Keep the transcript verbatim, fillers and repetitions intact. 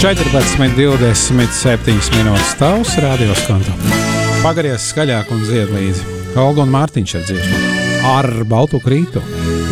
četrpadsmit divdesmit septiņas minūtes tavs radioskantu. Pagaries skaļāk un dzied līdzi. Olga un Mārtiņš ar dziesmu Ar baltu krītu.